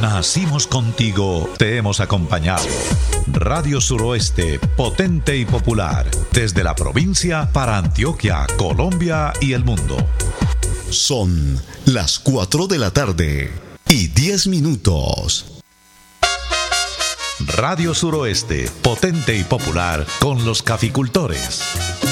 Nacimos contigo, te hemos acompañado. Radio Suroeste, potente y popular, desde la provincia para Antioquia, Colombia y el mundo. Son las 4 de la tarde y 10 minutos. Radio Suroeste, potente y popular con los caficultores.